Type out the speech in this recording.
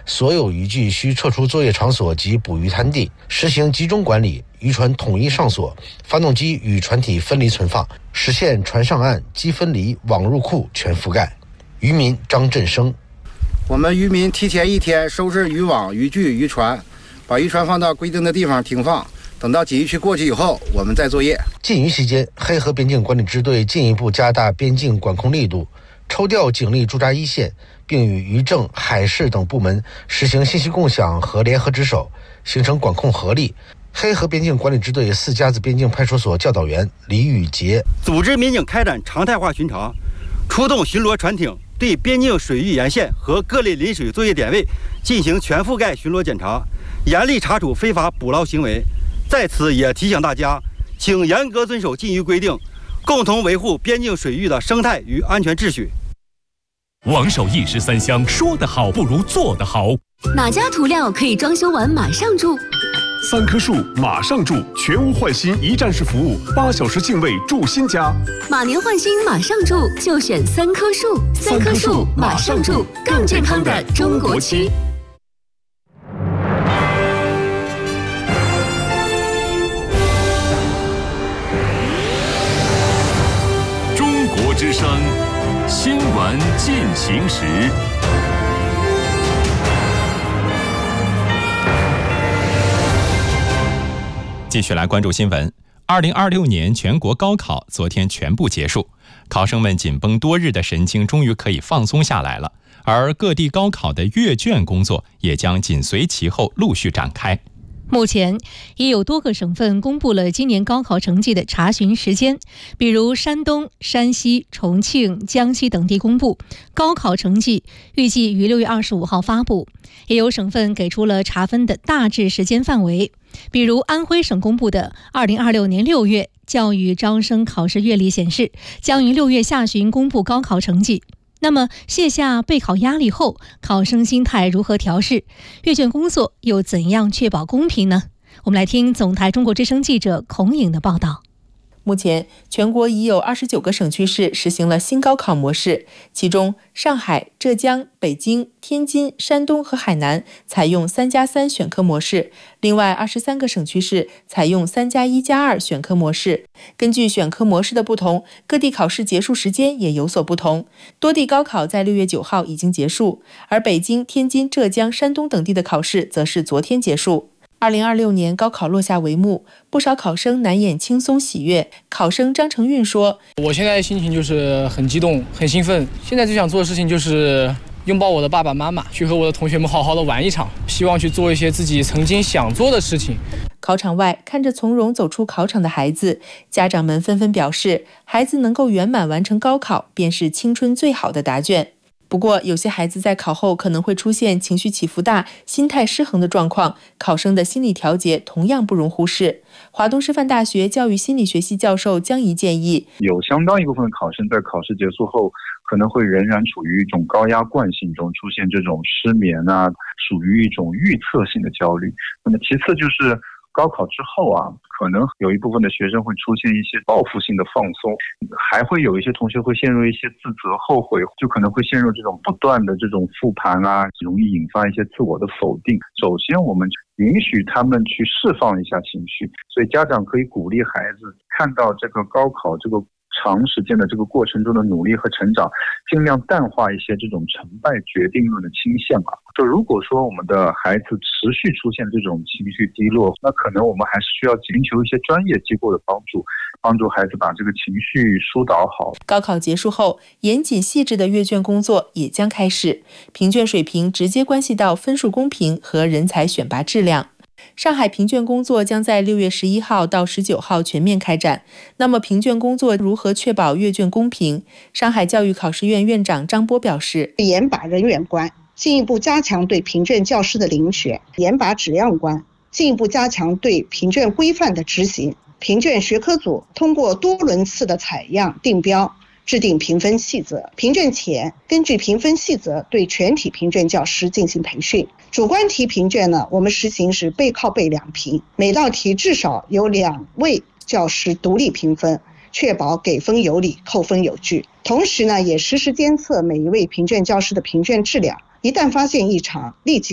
所有渔具需撤出作业场所及捕鱼滩地，实行集中管理，渔船统一上锁，发动机与船体分离存放，实现船上岸、机分离、网入库全覆盖。渔民张振生： 我们渔民提前1天收拾渔网、渔具、渔船，把渔船放到规定的地方停放。等到禁渔区过去以后，我们再作业。 禁渔期间，黑河边境管理支队进一步加大边境管控力度，抽调警力驻扎一线，并与渔政、海事等部门实行信息共享和联合值守，形成管控合力。黑河边境管理支队4家子边境派出所教导员李宇杰组织民警开展常态化巡查，出动巡逻船艇，对边境水域沿线和各类临水作业点位进行全覆盖巡逻检查，严厉查处非法捕捞行为。在此也提醒大家，请严格遵守禁渔规定，共同维护边境水域的生态与安全秩序。 王守义13香，说得好不如做得好。 哪家涂料可以装修完马上住 ？3棵树马上住，全屋换新一站式服务，8小时净位住新家。 马年换新马上住，就选3棵树。3棵树马上住，更健康的中国区。 中国之声新闻进行时。继续来关注新闻。2026年全国高考昨天全部结束，考生们紧绷多日的神经终于可以放松下来了，而各地高考的阅卷工作也将紧随其后陆续展开。 目前已有多个省份公布了今年高考成绩的查询时间，比如山东、山西、重庆、江西等地公布高考成绩预计于6月25号发布，也有省份给出了查分的大致时间范围，比如安徽省公布的2026年6月教育招生考试月历显示，将于6月下旬公布高考成绩。那么卸下备考压力后，考生心态如何调试？阅卷工作又怎样确保公平呢？我们来听总台中国之声记者孔颖的报道。 目前，全国已有29个省区市实行了新高考模式，其中上海、浙江、北京、天津、山东和海南采用3+3选科模式，另外23个省区市采用3+1+2选科模式。根据选科模式的不同，各地考试结束时间也有所不同。多地高考在6月9号已经结束，而北京、天津、浙江、山东等地的考试则是昨天结束。2026年高考落下帷幕，不少考生难掩轻松喜悦。考生张成运说：“ 我现在心情就是很激动、很兴奋。现在最想做的事情就是拥抱我的爸爸妈妈，去和我的同学们好好的玩一场，希望去做一些自己曾经想做的事情。” 考场外，看着从容走出考场的孩子，家长们纷纷表示，孩子能够圆满完成高考，便是青春最好的答卷。不过，有些孩子在考后可能会出现情绪起伏大、心态失衡的状况，考生的心理调节同样不容忽视。华东师范大学教育心理学系教授江怡建议， 有相当一部分考生在考试结束后，可能会仍然处于一种高压惯性中，出现这种失眠啊，属于一种预测性的焦虑。那么其次就是高考之后啊，可能有一部分的学生会出现一些报复性的放松，还会有一些同学会陷入一些自责、后悔，就可能会陷入这种不断的这种复盘啊，容易引发一些自我的否定。首先，我们允许他们去释放一下情绪，所以家长可以鼓励孩子看到这个高考这个长时间的这个过程中的努力和成长，尽量淡化一些这种成败决定论的倾向啊。就如果说我们的孩子持续出现这种情绪低落，那可能我们还是需要寻求一些专业机构的帮助，帮助孩子把这个情绪疏导好。 高考结束后，严谨细致的阅卷工作也将开始，评卷水平直接关系到分数公平和人才选拔质量。上海评卷工作将在6月11号到19号全面开展。那么评卷工作如何确保阅卷公平？上海教育考试院院长张波表示， 严把人员关，进一步加强对评卷教师的遴选；严把质量关，进一步加强对评卷规范的执行。评卷学科组通过多轮次的采样定标，制定评分细则。评卷前，根据评分细则对全体评卷教师进行培训。主观题评卷呢，我们实行是背靠背两评，每道题至少有2位教师独立评分，确保给分有理，扣分有据。同时呢，也实时监测每一位评卷教师的评卷质量，一旦发现异常，立即